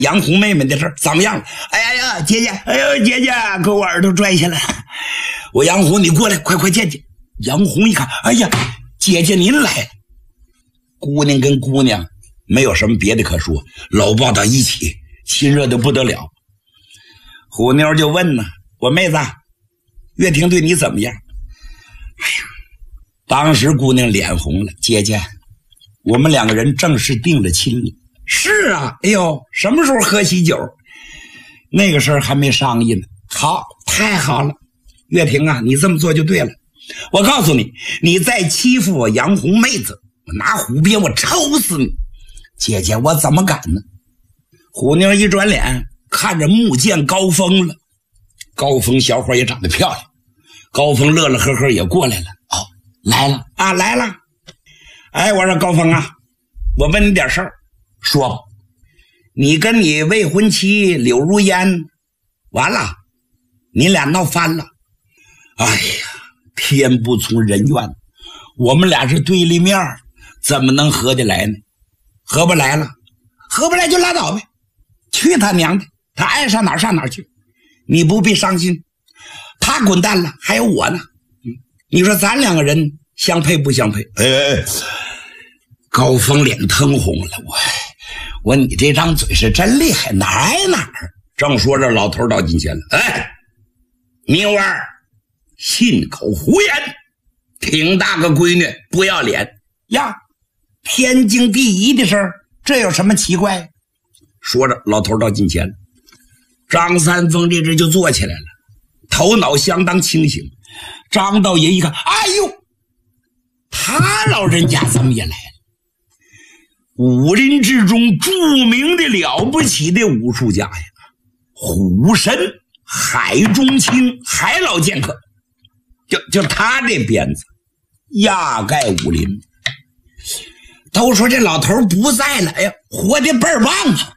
杨红妹妹的事儿怎么样了？哎呀，姐姐，哎呦，姐姐，给我耳朵拽下来。我杨红，你过来，快见见。杨红一看，哎呀，姐姐您来了。姑娘跟姑娘没有什么别的可说，搂抱到一起，亲热的不得了。虎妞就问呢，我妹子，岳婷对你怎么样？哎呀，当时姑娘脸红了，姐姐，我们两个人正式定了亲了。是啊，哎呦，什么时候喝喜酒？那个事儿还没商议呢。好，太好了，岳婷啊，你这么做就对了。我告诉你，你再欺负我杨红妹子，我拿虎鞭我抽死你！姐姐，我怎么敢呢？虎妞一转脸，看着木剑高峰了。高峰小伙也长得漂亮，高峰乐乐呵呵也过来了。哦，来了啊，来了。哎，我说高峰啊，我问你点事儿。说吧，你跟你未婚妻柳如烟完了，你俩闹翻了。哎呀，天不从人愿，我们俩是对立面，怎么能合得来呢？合不来了，合不来就拉倒呗，去他娘的，他爱上哪儿上哪儿去，你不必伤心。他滚蛋了，还有我呢。你说咱两个人相配不相配？高峰脸腾红了，我你这张嘴是真厉害，哪儿挨哪儿。正说着，老头到近前了。哎，明儿信口胡言，挺大个闺女不要脸呀！天经地义的事儿，这有什么奇怪？说着，老头到近前了。张三丰这就坐起来了，头脑相当清醒。张道爷一看，哎呦，他老人家怎么也来了？武林之中著名的了不起的武术家呀，虎神海中青，海老剑客，就他这鞭子压盖武林。都说这老头不在了，哎呀，活得倍儿棒啊！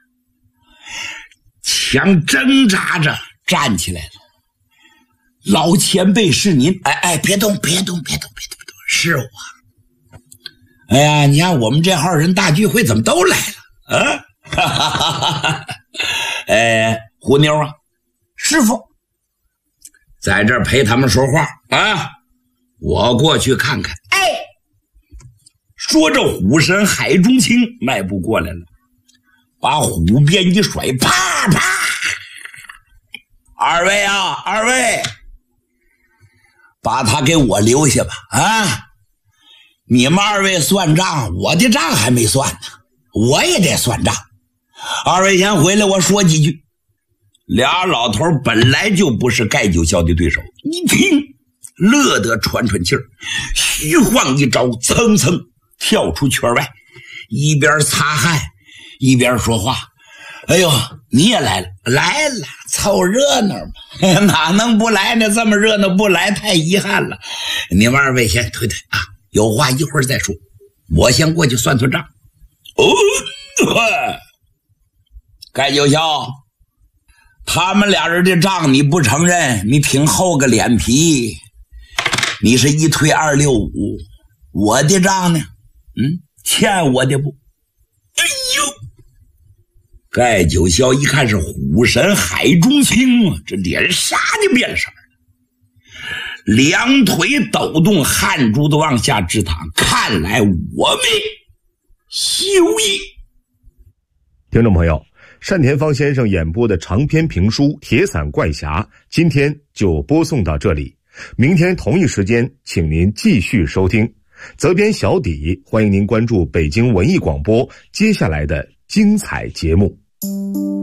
强挣扎着站起来了。老前辈是您，哎，别动，是我。哎呀，你看我们这号人大聚会怎么都来了啊？哈哈哈哈！哎，虎妞啊，师傅在这儿陪他们说话啊，我过去看看。哎，说着虎神海中青迈步过来了，把虎鞭一甩，啪啪！二位，把他给我留下吧啊！你们二位算账，我的账还没算呢，我也得算账。二位先回来，我说几句。俩老头本来就不是盖九霄的对手，一听乐得喘气儿，虚晃一招，蹭蹭跳出圈外，一边擦汗一边说话。哎呦，你也来了，来了，凑热闹嘛，哪能不来呢？这么热闹不来太遗憾了。你们二位先退啊，有话一会儿再说，我先过去算账。哦，盖九霄，他们俩人的账你不承认，你挺厚个脸皮，你是一推265，我的账呢？欠我的不？哎呦！盖九霄一看是虎神海中青啊，这脸杀就变色了，两腿抖动，汗珠子往下直淌，看来我没休矣。 听众朋友，单田芳先生演播的长篇评书《铁伞怪侠》今天就播送到这里，明天同一时间请您继续收听。责编小底，欢迎您关注北京文艺广播接下来的精彩节目。